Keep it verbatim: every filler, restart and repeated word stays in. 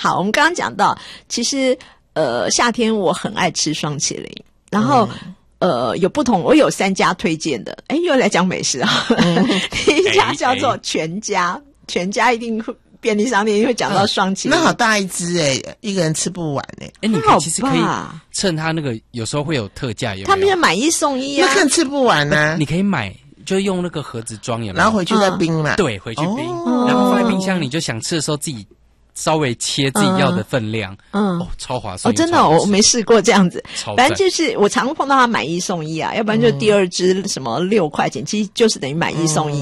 好，我们刚刚讲到，其实呃夏天我很爱吃双麒麟，然后、嗯、呃有不同，我有三家推荐的。诶又来讲美食啊、嗯、第一家叫做全家，全家一定会便利商店一定会讲到双麒麟、 嗯、那好大一只诶、欸、一个人吃不完诶、 欸、诶你可以其实可以趁它那个有时候会有特价，有没有？ 他们要买一送一啊， 那更吃不完啊。 你可以买就用那个盒子装，有没有？ 然后回去再冰嘛、 嗯、对，回去冰、哦、然后放在冰箱，你就想吃的时候自己稍微切自己要的分量，嗯，哦，超划算。 哦，真的、哦，我没试过这样子。反正就是我常碰到他买一送一啊，要不然就第二支什么六块钱，其实就是等于买一送一。